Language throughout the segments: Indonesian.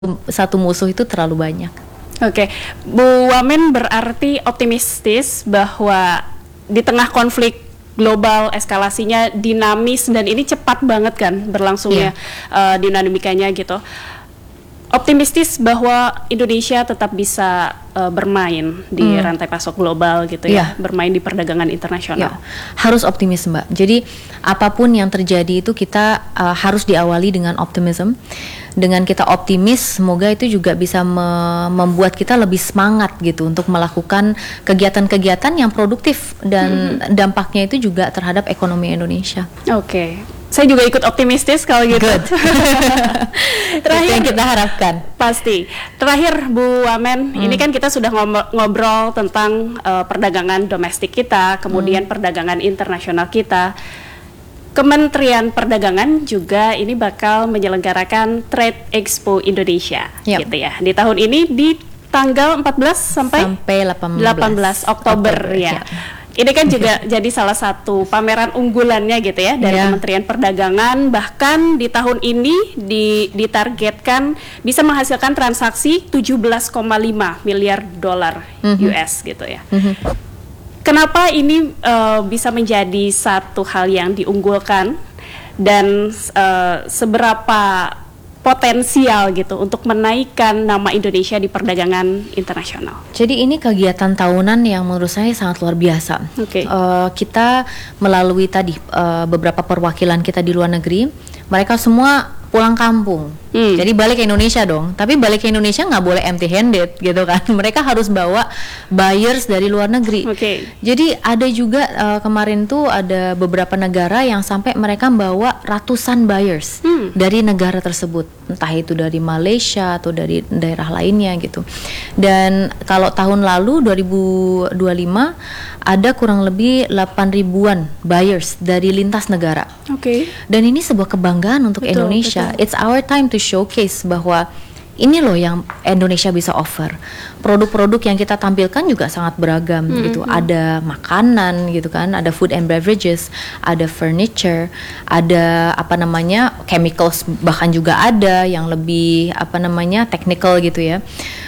satu musuh itu terlalu banyak. Oke, Bu Wamen berarti optimistis bahwa di tengah konflik global eskalasinya dinamis dan ini cepat banget kan berlangsungnya dinamikanya gitu. Optimistis bahwa Indonesia tetap bisa bermain di rantai pasok global gitu ya, bermain di perdagangan internasional. Harus optimis, Mbak. Jadi apapun yang terjadi itu kita harus diawali dengan optimism. Dengan kita optimis, semoga itu juga bisa membuat kita lebih semangat gitu untuk melakukan kegiatan-kegiatan yang produktif dan dampaknya itu juga terhadap ekonomi Indonesia. Oke. Saya juga ikut optimistis kalau gitu. Terakhir yang kita harapkan. Pasti. Terakhir Bu Wamen, ini kan kita sudah ngobrol tentang perdagangan domestik kita, kemudian perdagangan internasional kita. Kementerian Perdagangan juga ini bakal menyelenggarakan Trade Expo Indonesia, gitu ya. Di tahun ini di tanggal 14 sampai 18 Oktober ya. Ini kan juga jadi salah satu pameran unggulannya gitu ya dari Kementerian Perdagangan. Bahkan di tahun ini ditargetkan bisa menghasilkan transaksi 17,5 miliar dolar US gitu ya. Kenapa ini bisa menjadi satu hal yang diunggulkan dan seberapa potensial gitu untuk menaikkan nama Indonesia di perdagangan internasional? Jadi ini kegiatan tahunan yang menurut saya sangat luar biasa. Kita melalui tadi beberapa perwakilan kita di luar negeri, mereka semua pulang kampung. Jadi balik ke Indonesia dong. Tapi balik ke Indonesia nggak boleh empty handed gitu kan. Mereka harus bawa buyers dari luar negeri. Jadi ada juga kemarin tuh ada beberapa negara yang sampai mereka bawa ratusan buyers dari negara tersebut. Entah itu dari Malaysia atau dari daerah lainnya gitu. Dan kalau tahun lalu 2025 ada kurang lebih 8.000-an buyers dari lintas negara. Dan ini sebuah kebanggaan untuk Indonesia. It's our time to showcase bahwa ini loh yang Indonesia bisa offer. Produk-produk yang kita tampilkan juga sangat beragam gitu. Ada makanan gitu kan, ada food and beverages, ada furniture, ada chemicals, bahkan juga ada yang lebih technical gitu ya.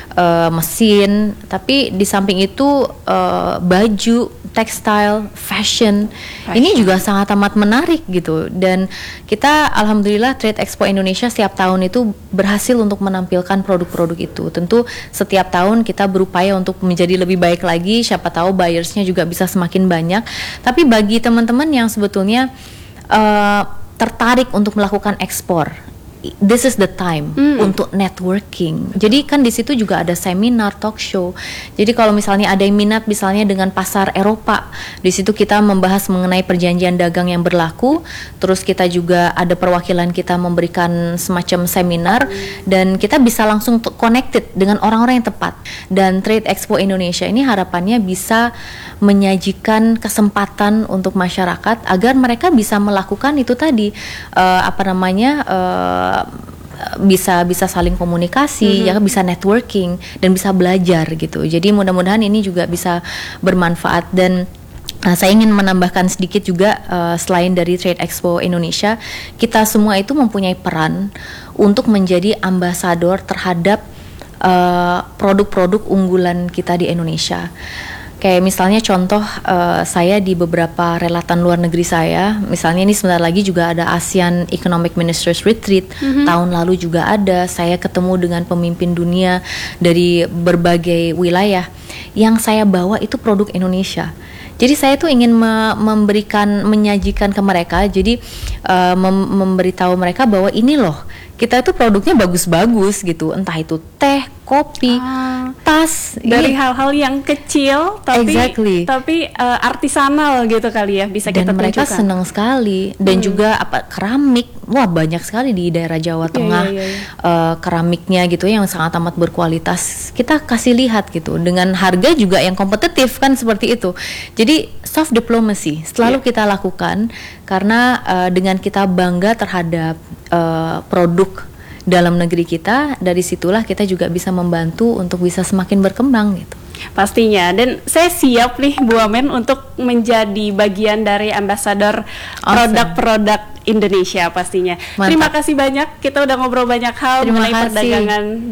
Mesin, tapi di samping itu baju, tekstil, fashion, ini juga sangat amat menarik gitu. Dan kita alhamdulillah Trade Expo Indonesia setiap tahun itu berhasil untuk menampilkan produk-produk itu. Tentu setiap tahun kita berupaya untuk menjadi lebih baik lagi, siapa tahu buyersnya juga bisa semakin banyak. Tapi bagi teman-teman yang sebetulnya tertarik untuk melakukan ekspor, this is the time untuk networking. Jadi kan di situ juga ada seminar, talk show. Jadi kalau misalnya ada yang minat misalnya dengan pasar Eropa, di situ kita membahas mengenai perjanjian dagang yang berlaku. Terus kita juga ada perwakilan kita memberikan semacam seminar dan kita bisa langsung connected dengan orang-orang yang tepat. Dan Trade Expo Indonesia ini harapannya bisa menyajikan kesempatan untuk masyarakat agar mereka bisa melakukan itu tadi bisa saling komunikasi, ya bisa networking dan bisa belajar gitu. Jadi mudah-mudahan ini juga bisa bermanfaat. Dan saya ingin menambahkan sedikit juga selain dari Trade Expo Indonesia, kita semua itu mempunyai peran untuk menjadi ambasador terhadap produk-produk unggulan kita di Indonesia. Kayak misalnya contoh saya di beberapa relatan luar negeri saya, misalnya ini sebentar lagi juga ada ASEAN Economic Ministers Retreat, tahun lalu juga ada, saya ketemu dengan pemimpin dunia dari berbagai wilayah, yang saya bawa itu produk Indonesia. Jadi saya tuh ingin menyajikan ke mereka, jadi memberitahu mereka bahwa ini loh, kita itu produknya bagus-bagus gitu, entah itu teh, kopi, tas, dari hal-hal yang kecil tapi artisanal gitu kali ya, bisa dan kita mereka tunjukkan. senang sekali. Dan juga keramik, wah banyak sekali di daerah Jawa Tengah keramiknya gitu yang sangat amat berkualitas. Kita kasih lihat gitu dengan harga juga yang kompetitif kan, seperti itu. Jadi soft diplomacy selalu kita lakukan karena dengan kita bangga terhadap produk dalam negeri kita, dari situlah kita juga bisa membantu untuk bisa semakin berkembang gitu. Pastinya, dan saya siap nih Bu Wamen untuk menjadi bagian dari ambasador produk-produk Indonesia pastinya. Mantap. Terima kasih banyak, kita udah ngobrol banyak hal mengenai perdagangan